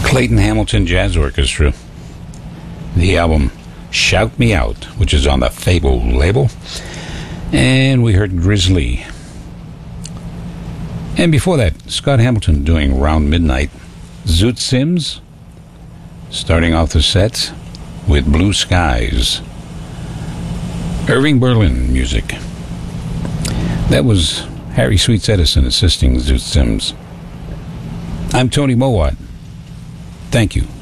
Clayton Hamilton Jazz Orchestra. The album Shout Me Out, which is on the Fable label. And we heard Grizzly. And before that, Scott Hamilton doing Round Midnight. Zoot Sims starting off the set with Blue Skies. Irving Berlin music. That was Harry Sweets Edison assisting Zoot Sims. I'm Tony Mowat. Thank you